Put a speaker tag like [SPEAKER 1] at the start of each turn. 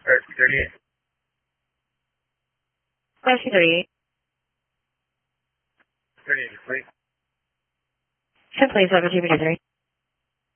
[SPEAKER 1] 38.
[SPEAKER 2] Question 38.
[SPEAKER 1] 38, please.
[SPEAKER 2] 10 please, over 2 3.